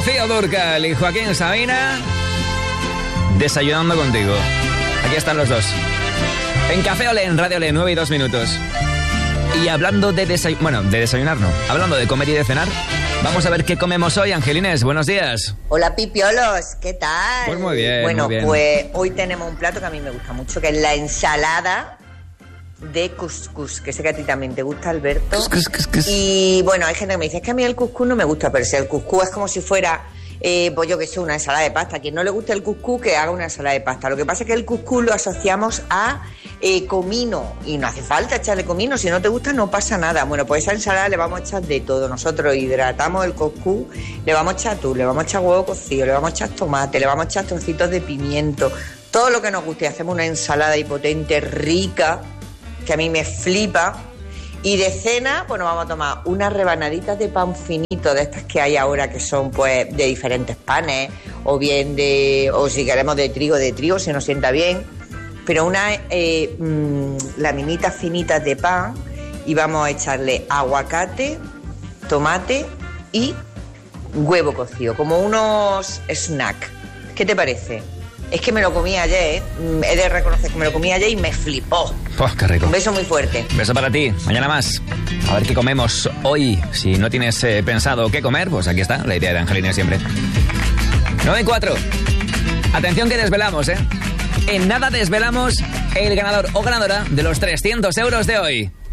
Rocío Dúrcal y Joaquín Sabina, desayunando contigo. Aquí están los dos. En Café Olé, en Radio Olé, 9 y 2 minutos. Y hablando de desayunar, bueno, de desayunar no, hablando de comer y de cenar, vamos a ver qué comemos hoy. Angelines, buenos días. Hola, pipiolos, ¿qué tal? Pues muy bien. Bueno, muy bien. Pues hoy tenemos un plato que a mí me gusta mucho, que es la ensalada de cuscús, que sé que a ti también te gusta, Alberto. Cuscús. Y bueno, hay gente que me dice, es que a mí el cuscús no me gusta, pero si el cuscús es como si fuera, pues yo que sé, una ensalada de pasta. A quien no le gusta el cuscús, que haga una ensalada de pasta. Lo que pasa es que el cuscús lo asociamos a comino, y no hace falta echarle comino, si no te gusta no pasa nada. Bueno, pues esa ensalada le vamos a echar de todo. Nosotros hidratamos el cuscús, le vamos a echar atún, le vamos a echar huevo cocido, le vamos a echar tomate, le vamos a echar trocitos de pimiento, todo lo que nos guste. Hacemos una ensalada ahí potente, rica, que a mí me flipa. Y de cena, pues nos vamos a tomar unas rebanaditas de pan finito, de estas que hay ahora, que son pues de diferentes panes, o bien o si queremos de trigo, si nos sienta bien, pero unas laminitas finitas de pan, y vamos a echarle aguacate, tomate y huevo cocido, como unos snacks. ¿Qué te parece? Es que me lo comí ayer, he de reconocer que me lo comí ayer y me flipó. Oh, qué rico. Un beso muy fuerte. Beso para ti, mañana más. A ver qué comemos hoy. Si no tienes pensado qué comer, pues aquí está la idea de Angelines siempre. 9-4. Atención que desvelamos, En nada desvelamos el ganador o ganadora de los 300 euros de hoy.